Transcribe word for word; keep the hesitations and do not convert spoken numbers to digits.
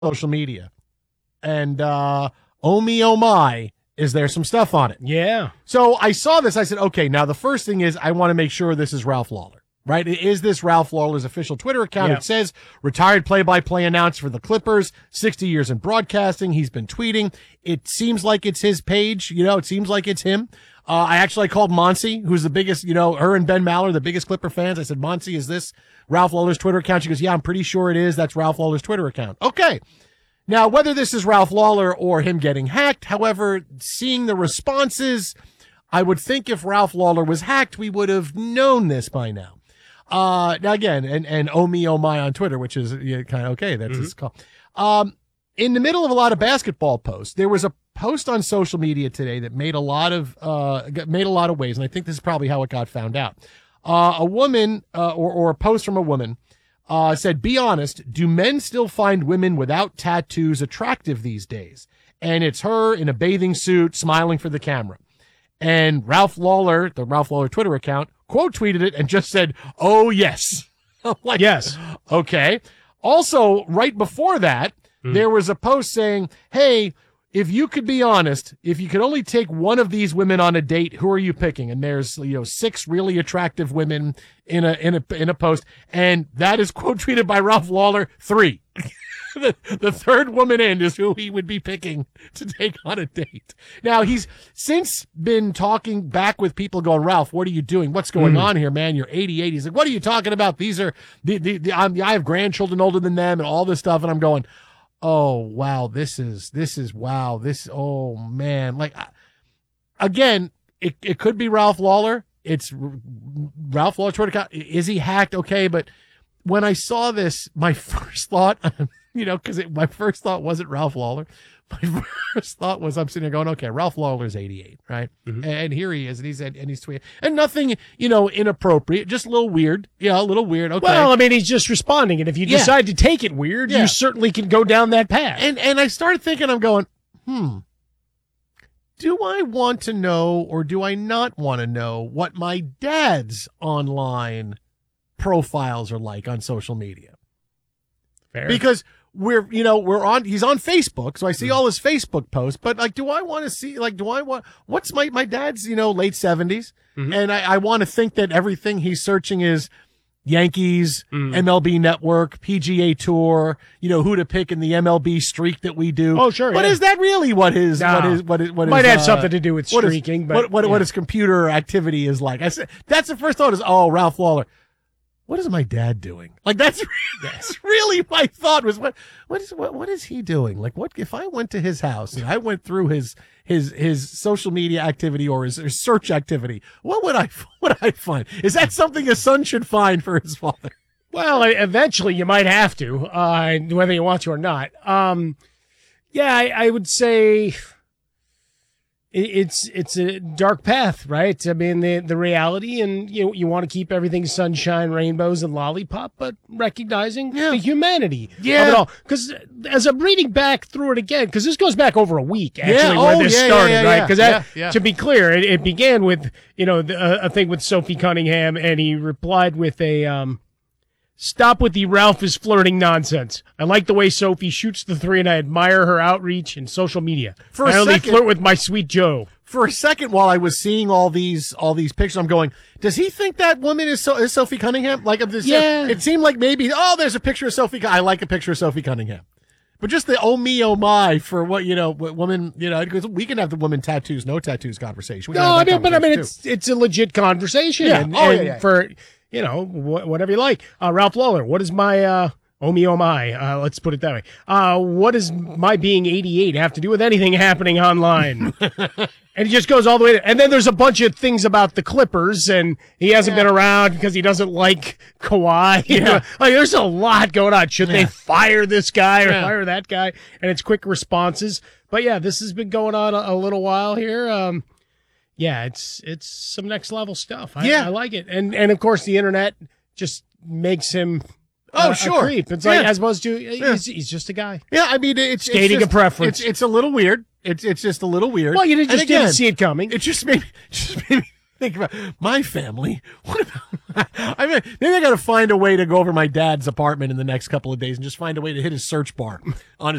social media. And uh, oh me, oh my, is there some stuff on it? Yeah. So I saw this. I said, okay, now the first thing is I want to make sure this is Ralph Lawler, right? Is this Ralph Lawler's official Twitter account? Yeah. It says retired play-by-play announcer for the Clippers, sixty years in broadcasting. He's been tweeting. It seems like it's his page. You know, it seems like it's him. Uh, I actually called Monsi, who's the biggest, you know, her and Ben Maller, the biggest Clipper fans. I said, Monsi, is this Ralph Lawler's Twitter account? She goes, yeah, I'm pretty sure it is. That's Ralph Lawler's Twitter account. Okay. Now, whether this is Ralph Lawler or him getting hacked, however, seeing the responses, I would think if Ralph Lawler was hacked, we would have known this by now. Uh, now again, and, and oh me, oh my on Twitter, which is yeah, kind of okay. That's mm-hmm. his call. Um, in the middle of a lot of basketball posts, there was a post on social media today that made a lot of, uh, made a lot of waves. And I think this is probably how it got found out. Uh, a woman, uh, or, or a post from a woman, uh, said, be honest, do men still find women without tattoos attractive these days? And it's her in a bathing suit smiling for the camera. And Ralph Lawler, the Ralph Lawler Twitter account, quote tweeted it and just said, oh, yes. Like, yes. Okay. Also, right before that, mm. there was a post saying, hey, if you could be honest, if you could only take one of these women on a date, who are you picking? And there's, you know, six really attractive women in a, in a, in a post. And that is quote tweeted by Ralph Lawler, three. the, the third woman in is who he would be picking to take on a date. Now, he's since been talking back with people going, Ralph, what are you doing? What's going mm. on here, man? You're eighty-eight. He's like, what are you talking about? These are the, the, the I'm, I have grandchildren older than them and all this stuff. And I'm going, oh, wow, this is, this is, wow, this, oh, man. Like, again, it, it could be Ralph Lawler. It's Ralph Lawler Twitter account. Is he hacked? Okay, but when I saw this, my first thought, you know, because my first thought wasn't Ralph Lawler. My first thought was I'm sitting there going, okay, Ralph Lawler's eighty-eight, right? Mm-hmm. And here he is, and he's and he's tweeting, and nothing, you know, inappropriate, just a little weird, yeah, a little weird. Okay, well, I mean, he's just responding, and if you yeah. decide to take it weird, yeah. you certainly can go down that path. And and I started thinking, I'm going, hmm, do I want to know or do I not want to know what my dad's online profiles are like on social media? Fair. Because we're, you know, we're on, he's on Facebook. So I see all his Facebook posts, but like, do I want to see, like, do I want, what's my, my dad's, you know, late seventies. Mm-hmm. And I, I want to think that everything he's searching is Yankees, mm. M L B Network, P G A Tour, you know, who to pick in the M L B streak that we do. Oh, sure. But yeah. is that really what his, no. what is, what is, what might is, have uh, something to do with streaking, what is, but what, what, yeah. what his computer activity is like? I said, that's the first thought is, oh, Ralph Lawler. What is my dad doing? Like, that's, that's really my thought was, what, what is, what, what is he doing? Like, what, if I went to his house and I went through his, his, his social media activity or his, his search activity, what would I, what would I find? Is that something a son should find for his father? Well, eventually you might have to, uh, whether you want to or not. Um, yeah, I, I would say it's it's a dark path, right? I mean, the the reality, and you you want to keep everything sunshine, rainbows, and lollipop, but recognizing yeah. the humanity yeah. of it all. Because as I'm reading back through it again, because this goes back over a week, actually, yeah. when oh, this yeah, started, yeah, yeah, right? Because yeah, yeah. to be clear, it, it began with, you know, the, a thing with Sophie Cunningham, and he replied with a... um. Stop with the Ralph is flirting nonsense. I like the way Sophie shoots the three, and I admire her outreach in social media. For a I only second, flirt with my sweet Joe. For a second, while I was seeing all these all these pictures, I'm going, does he think that woman is, so, is Sophie Cunningham? Like, this, yeah. It seemed like maybe, oh, there's a picture of Sophie. I like a picture of Sophie Cunningham. But just the oh me, oh my for what, you know, what woman, you know, because we can have the woman tattoos, no tattoos conversation. We no, I mean, but I mean, too. it's it's a legit conversation. Yeah. And, oh, and yeah, yeah. for, you know, wh- whatever you like. Uh, Ralph Lawler, what is my, uh, oh me, oh my, uh, let's put it that way. Uh, what does my being eighty-eight have to do with anything happening online? And he just goes all the way to, and then there's a bunch of things about the Clippers, and he hasn't yeah. been around because he doesn't like Kawhi. Yeah. Like, there's a lot going on. Should yeah. they fire this guy or yeah. fire that guy? And it's quick responses. But yeah, this has been going on a, a little while here. Um, yeah, it's it's some next level stuff. I, yeah. I like it. And and of course the internet just makes him oh a, sure a creep. It's yeah. like as opposed to yeah. he's, he's just a guy. Yeah, I mean it's stating it's just, a preference. It's it's a little weird. It's it's just a little weird. Well, you just again, didn't see it coming. It just made just made me think about my family. What about? I mean, maybe I got to find a way to go over my dad's apartment in the next couple of days and just find a way to hit his search bar on his